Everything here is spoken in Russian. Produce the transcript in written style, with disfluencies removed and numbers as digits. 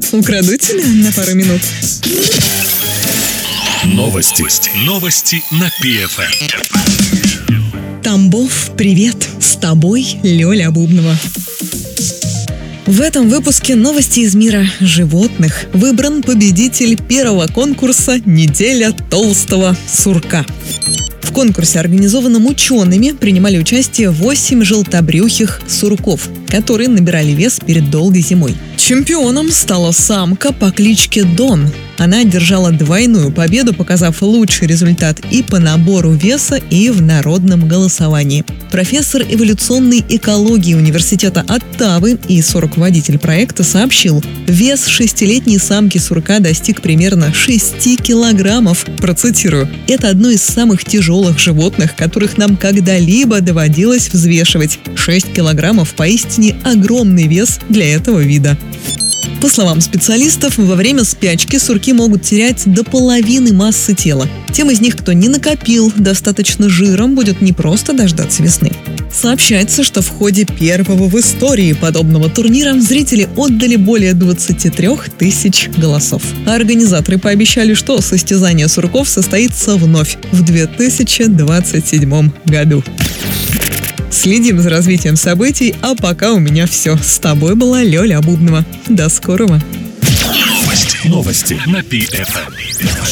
Украду тебя на пару минут. Новости на ПФМ. Тамбов, привет! С тобой Лёля Бубнова. В этом выпуске новости из мира животных. Выбран победитель первого конкурса «Неделя толстого сурка». В конкурсе, организованном учеными, принимали участие 8 желтобрюхих сурков, которые набирали вес перед долгой зимой. Чемпионом стала самка по кличке Дон. Она одержала двойную победу, показав лучший результат и по набору веса, и в народном голосовании. Профессор эволюционной экологии университета Оттавы и соруководитель проекта сообщил, вес 6-летней самки сурка достиг примерно 6 килограммов. Процитирую: «Это одно из самых тяжелых животных, которых нам когда-либо доводилось взвешивать. 6 килограммов – поистине огромный вес для этого вида». По словам специалистов, во время спячки сурки могут терять до половины массы тела. Тем из них, кто не накопил достаточно жиром, будет непросто дождаться весны. Сообщается, что в ходе первого в истории подобного турнира зрители отдали более 23 тысяч голосов. А организаторы пообещали, что состязание сурков состоится вновь в 2027 году. Следим за развитием событий, а пока у меня все. С тобой была Лёля Бубнова. До скорого. Новости на ПФМ.